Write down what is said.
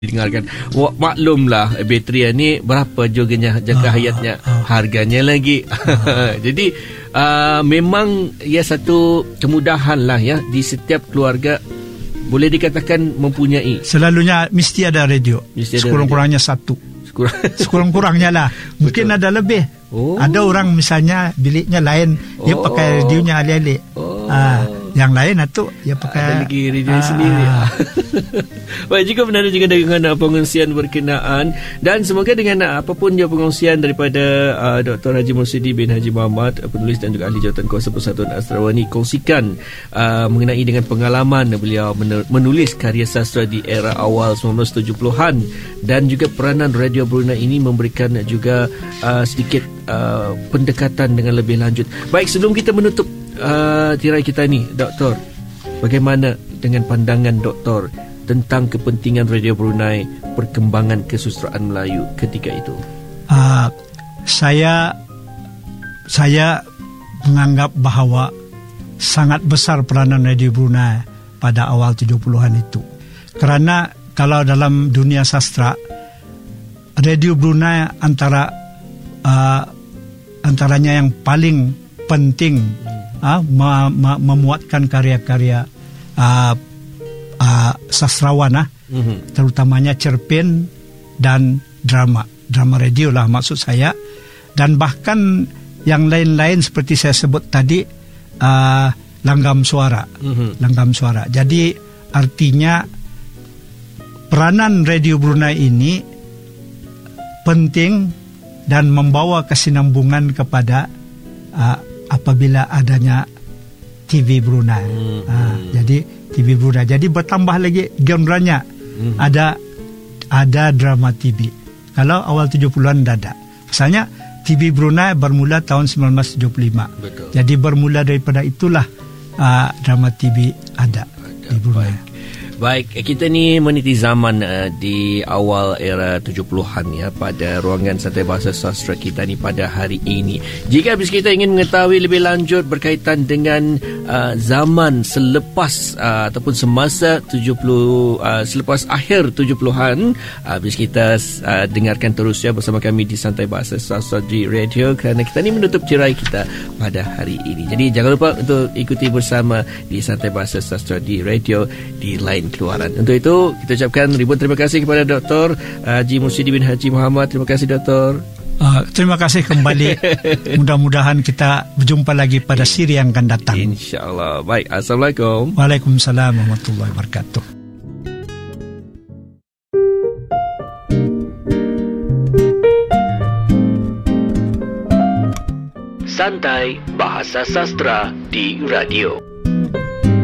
dengarkan. Maklumlah bateri ni berapa juganya jangka hayatnya, harganya lagi. Jadi memang ia satu kemudahan lah ya di setiap keluarga, boleh dikatakan mempunyai. Selalunya mesti ada radio. Sekurang-kurangnya satu. Sekurang-kurangnya lah. Mungkin betul. Ada lebih. Ada orang misalnya biliknya lain, dia pakai radionya alih-alih. Yang lain itu dia pakai ada lagi radio sendiri. Baik, jika benar juga dengan pengungsian berkenaan, dan semoga dengan apapun juga pengungsian daripada Dr. Haji Mursidi bin Haji Muhammad, penulis dan juga ahli jawatan kuasa Persatuan Asrawani, kongsikan mengenai dengan pengalaman beliau menulis karya sastra di era awal 1970-an, dan juga peranan Radio Brunei ini memberikan juga sedikit pendekatan dengan lebih lanjut. Baik, sebelum kita menutup tirai kita ni, Doktor, bagaimana dengan pandangan Doktor tentang kepentingan Radio Brunei, perkembangan kesusastraan Melayu ketika itu? Saya menganggap bahawa sangat besar peranan Radio Brunei pada awal 70-an itu. Kerana kalau dalam dunia sastra, Radio Brunei antaranya yang paling penting memuatkan karya-karya sastrawan, terutamanya cerpen dan drama radio lah maksud saya, dan bahkan yang lain-lain seperti saya sebut tadi, langgam suara. Jadi artinya peranan Radio Brunei ini penting dan membawa kesinambungan kepada apabila adanya TV Brunei. Jadi TV Brunei. Jadi bertambah lagi genrenya. Ada drama TV. Kalau awal 70-an ada. Misalnya TV Brunei bermula tahun 1975. Betul. Jadi bermula daripada itulah drama TV ada di Brunei. Baik, kita ni meniti zaman di awal era 70-an ya, pada ruangan Santai Bahasa Sastra kita ni pada hari ini. Jika habis kita ingin mengetahui lebih lanjut berkaitan dengan zaman selepas ataupun semasa selepas akhir 70-an, habis kita dengarkan terus ya bersama kami di Santai Bahasa Sastra di radio, kerana kita ni menutup tirai kita pada hari ini. Jadi jangan lupa untuk ikuti bersama di Santai Bahasa Sastra di radio di lain keluaran. Untuk itu kita ucapkan ribuan terima kasih kepada Dr. Haji Mursidi bin Haji Muhammad. Terima kasih, Doktor. Terima kasih kembali. Mudah-mudahan kita berjumpa lagi pada siri yang akan datang, InsyaAllah. Baik, Assalamualaikum. Waalaikumsalam warahmatullahi wabarakatuh. Santai Bahasa Sastra di radio.